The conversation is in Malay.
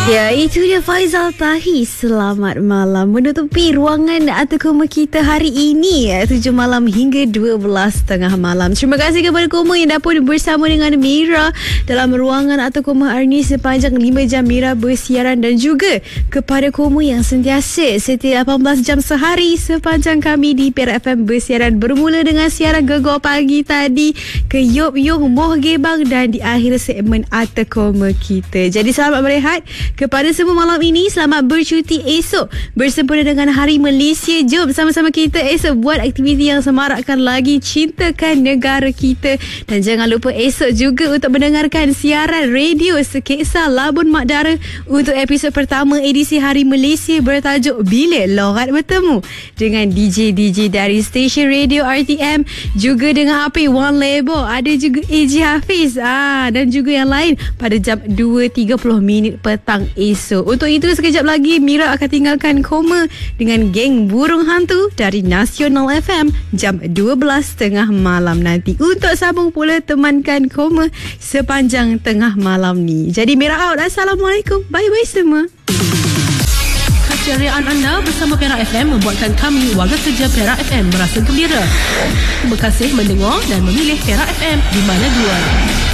Ya, itu dia Faizal Tahi. Selamat malam. Menutupi ruangan atau koma kita hari ini 7 malam hingga 12 tengah malam. Terima kasih kepada koma yang dapat bersama dengan Mira dalam ruangan atau koma hari ini sepanjang 5 jam Mira bersiaran, dan juga kepada koma yang sentiasa setiap 18 jam sehari sepanjang kami di Perak FM bersiaran, bermula dengan siaran Gegar Pagi tadi ke Yop Yung Moh Gebang dan di akhir segmen atau koma kita. Jadi selamat berehat kepada semua malam ini. Selamat bercuti esok bersempena dengan Hari Malaysia. Jom sama-sama kita esok buat aktiviti yang semarakkan lagi, cintakan negara kita. Dan jangan lupa esok juga untuk mendengarkan siaran radio Sekesar Labun Mak Dara untuk episod pertama edisi Hari Malaysia bertajuk Bilik Lorat Bertemu, dengan DJ-DJ dari stesen radio RTM, juga dengan AP One Label, ada juga AJ Hafiz dan juga yang lain pada jam 2.30 petang esok. Untuk itu sekejap lagi Mira akan tinggalkan koma dengan geng Burung Hantu dari Nasional FM jam 12 tengah malam nanti, untuk sambung pula temankan koma sepanjang tengah malam ni. Jadi Mira out. Assalamualaikum. Bye-bye semua. Keceriaan anda bersama Perak FM membuatkan kami, warga kerja Perak FM, merasa gembira. Terima kasih mendengar dan memilih Perak FM di mana dua.